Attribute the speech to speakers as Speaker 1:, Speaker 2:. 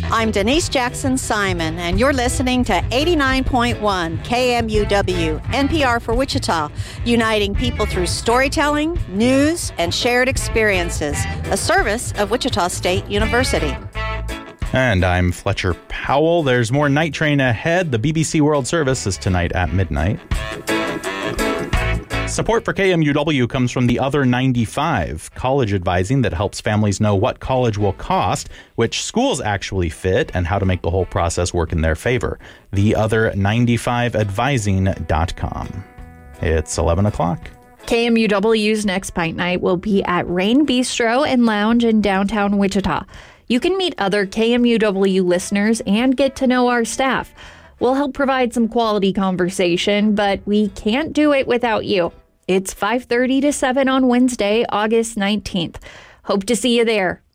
Speaker 1: I'm Denise Jackson Simon, and you're listening to 89.1 KMUW, NPR for Wichita, uniting people through storytelling, news, and shared experiences, a service of Wichita State University.
Speaker 2: And I'm Fletcher Powell. There's more Night Train ahead. The BBC World Service is tonight at midnight. Support for KMUW comes from the Other 95, college advising that helps families know what college will cost, which schools actually fit, and how to make the whole process work in their favor. TheOther95advising.com. It's 11 o'clock.
Speaker 3: KMUW's next Pint Night will be at Rain Bistro and Lounge in downtown Wichita. You can meet other KMUW listeners and get to know our staff. We'll help provide some quality conversation, but we can't do it without you. It's 5:30 to 7 on Wednesday, August 19th. Hope to see you there.